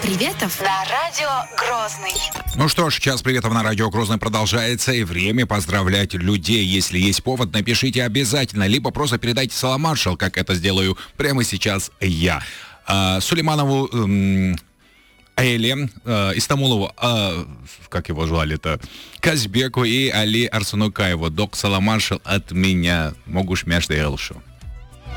приветов на радио Грозный. Ну что ж, час приветов на радио Грозный продолжается, и время поздравлять людей. Если есть повод, напишите обязательно, либо просто передайте салам маршал, как это сделаю прямо сейчас я. Сулейманову Аэле, Истамулову, как его звали-то, Казбеку и Али Арсунукаеву. Док салам маршал от меня. Могу шмяшь да елшу.